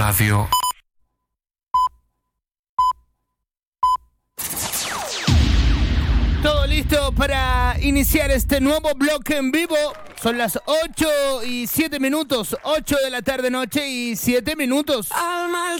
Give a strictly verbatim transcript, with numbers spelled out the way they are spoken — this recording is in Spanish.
love you. Todo listo para iniciar este nuevo bloque en vivo. Son las ocho y siete minutos, ocho de la tarde noche y siete minutos. Al mal